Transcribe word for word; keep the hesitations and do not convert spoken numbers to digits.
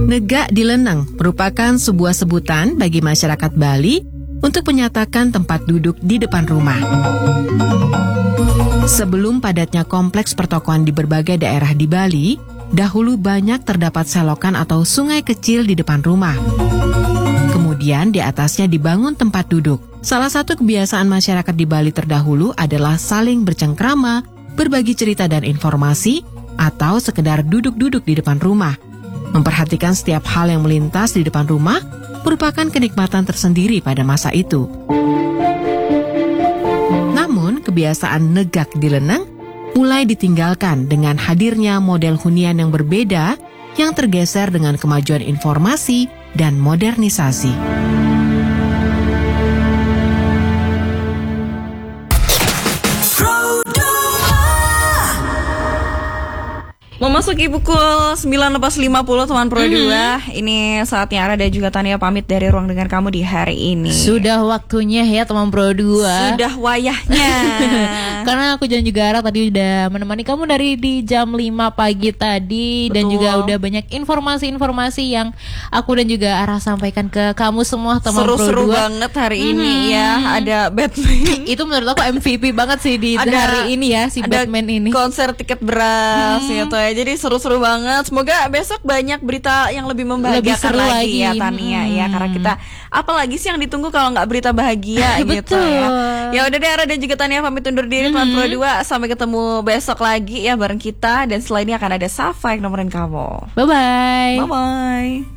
Negak Dileneng merupakan sebuah sebutan bagi masyarakat Bali untuk menyatakan tempat duduk di depan rumah. Sebelum padatnya kompleks pertokoan di berbagai daerah di Bali, dahulu banyak terdapat selokan atau sungai kecil di depan rumah. Kemudian di atasnya dibangun tempat duduk. Salah satu kebiasaan masyarakat di Bali terdahulu adalah saling bercengkrama, berbagi cerita dan informasi, atau sekedar duduk-duduk di depan rumah. Memperhatikan setiap hal yang melintas di depan rumah merupakan kenikmatan tersendiri pada masa itu. Namun, kebiasaan negak dileneng mulai ditinggalkan dengan hadirnya model hunian yang berbeda yang tergeser dengan kemajuan informasi dan modernisasi. Memasuki pukul sembilan lebih lima puluh teman Pro dua. Mm-hmm. Ini saatnya Ara dan juga Tania pamit dari Ruang Dengar Kamu di hari ini. Sudah waktunya ya teman Pro dua. Sudah wayahnya. Karena aku dan juga Ara tadi udah menemani kamu dari di jam lima pagi tadi. Betul. Dan juga udah banyak informasi-informasi yang aku dan juga Ara sampaikan ke kamu semua teman Pro dua. Seru-seru banget hari hmm. ini ya. Ada Batman. Itu menurut aku M V P banget sih di ada, hari ini ya si Batman ini. Konser tiket beras hmm. gitu ya. Jadi seru-seru banget. Semoga besok banyak berita yang lebih membahagiakan lebih lagi, lagi ya Tania hmm. ya. Karena kita apalagi sih yang ditunggu kalau nggak berita bahagia gitu ya. Ya udah deh, Ara dan juga Tania pamit undur diri teman Pro dua. Sampai ketemu besok lagi ya bareng kita. Dan setelah ini akan ada Safa yang nomorin kamu. Bye bye. Bye bye.